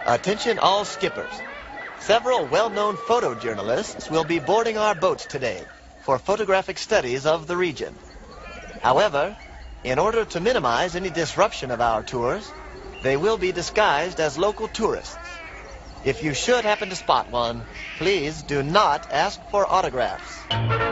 Attention all skippers. Several well-known photojournalists will be boarding our boats today for photographic studies of the region. However, in order to minimize any disruption of our tours, they will be disguised as local tourists. If you should happen to spot one, please do not ask for autographs.